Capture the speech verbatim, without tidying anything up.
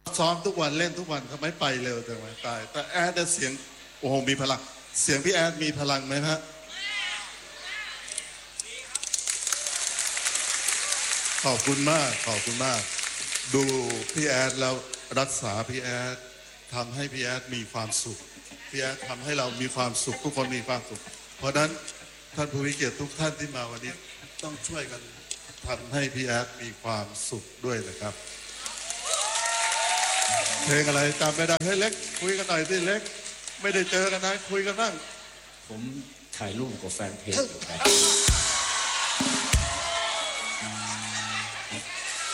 ซ้อมทุกวันเล่นทุกวันทำไมไปเร็วจังวะตายแต่แอดเสียงโอ้โหมีพลังเสียงพี่แอดมีพลังไหมฮะขอบคุณมากขอบคุณมากดูพี่แอดแล้วรักษาพี่แอดทำให้พี่แอดมีความสุขพี่แอดทำให้เรามีความสุขทุกคนมีความสุขเพราะนั้นท่านผู้มีเกียรติทุกท่านที่มาวันนี้ต้องช่วยกันทำให้พี่แอดมีความสุขด้วยนะครับเพลงอะไรจำไม่ได้ให้เล็กคุยกันหน่อยสิเล็กไม่ได้เจอกันนะคุยกันบ้างผมถ่ายรูปกับแฟนเพจอยู่ครับ